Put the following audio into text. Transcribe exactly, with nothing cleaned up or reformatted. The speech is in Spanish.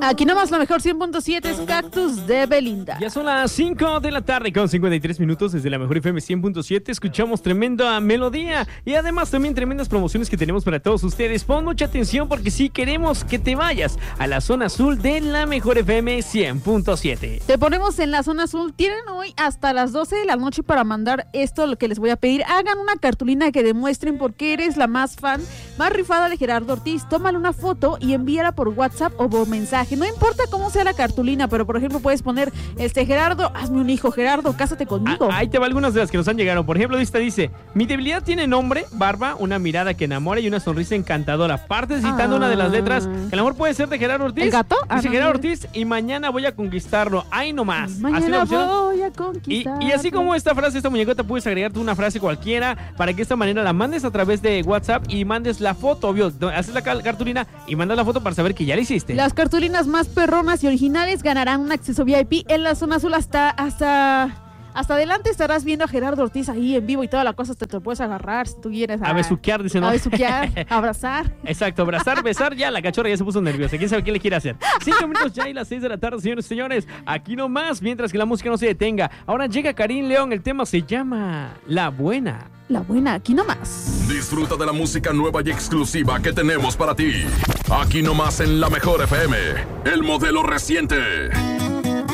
Aquí nomás la mejor cien punto siete es Cactus de Belinda. Ya son las cinco de la tarde con cincuenta y tres minutos desde la mejor F M cien punto siete. Escuchamos tremenda melodía y además también tremendas promociones que tenemos para todos ustedes. Pon mucha atención porque sí queremos que te vayas a la zona azul de la mejor F M cien punto siete. Te ponemos en la zona azul. Tienen hoy hasta las doce de la noche para mandar esto, lo que les voy a pedir. Hagan una cartulina que demuestren por qué eres la más fan, más rifada de Gerardo Ortiz. Tómale una foto y envíala por WhatsApp o por mensaje. No importa cómo sea la cartulina, pero por ejemplo puedes poner, este, Gerardo, hazme un hijo, Gerardo, cásate conmigo. Ah, ahí te va algunas de las que nos han llegado. Por ejemplo, esta dice: mi debilidad tiene nombre, barba, una mirada que enamora y una sonrisa encantadora. Parte citando ah. una de las letras que a lo mejor puede ser de Gerardo Ortiz. ¿El gato? Dice ah, no, no. Gerardo Ortiz y mañana voy a conquistarlo. Ahí nomás. Mañana voy a conquistarlo. Y, y así como esta frase, esta muñecota, puedes agregarte una frase cualquiera para que de esta manera la mandes a través de WhatsApp y mandes la foto, obvio. Haces la cartulina y mandas la foto para saber que ya la hiciste. Las cartulinas más perronas y originales ganarán un acceso V I P en la zona azul hasta hasta hasta adelante. Estarás viendo a Gerardo Ortiz ahí en vivo y toda la cosa, te, te puedes agarrar si tú quieres. A, a besuquear, dice, ¿no? A besuquear, abrazar. Exacto, abrazar, besar, ya la cachorra ya se puso nerviosa. ¿Quién sabe qué le quiere hacer? Cinco minutos ya y las seis de la tarde, señores y señores. Aquí nomás, mientras que la música no se detenga. Ahora llega Karim León, el tema se llama La Buena. La Buena, aquí nomás. Disfruta de la música nueva y exclusiva que tenemos para ti. Aquí nomás en la mejor F M, el modelo reciente.